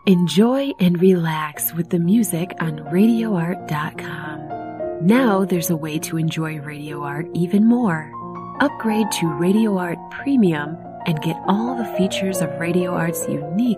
Enjoy and relax with the music on RadioArt.com. Now there's a way to enjoy Radio Art even more. Upgrade to Radio Art Premium and get all the features of Radio Art's unique